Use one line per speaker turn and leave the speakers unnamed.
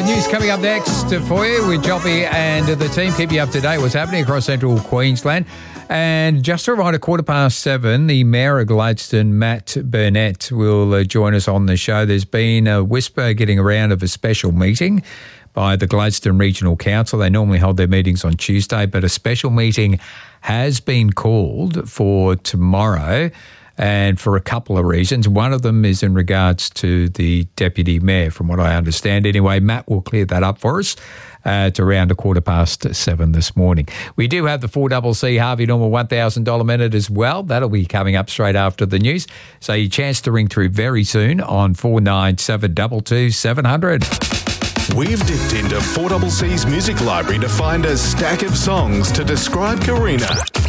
News coming up next for you with Joppy and the team. Keep you up to date what's happening across central Queensland. And just around 7:15, the Mayor of Gladstone, Matt Burnett, will join us on the show. There's been a whisper getting around of a special meeting by the Gladstone Regional Council. They normally hold their meetings on Tuesday, but a special meeting has been called for tomorrow, and for a couple of reasons. One of them is in regards to the Deputy Mayor, from what I understand. Anyway, Matt will clear that up for us at around 7:15 this morning. We do have the 4CC Harvey Norman $1,000 minute as well. That'll be coming up straight after the news. So your chance to ring through very soon on 4972 700.
We've dipped into 4CC's music library to find a stack of songs to describe Karina.